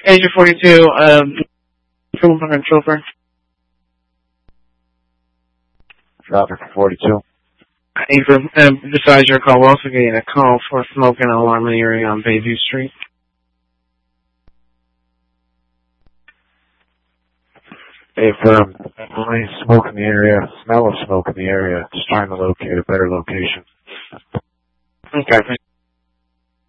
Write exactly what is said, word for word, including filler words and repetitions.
Agent forty-two, um, Trooper, Trooper. Traffic forty-two. April, um, besides your call, we're also getting a call for a smoking alarm in the area on Bayview Street. Affirm. Only smoke in the area, smell of smoke in the area. Just trying to locate a better location. Okay.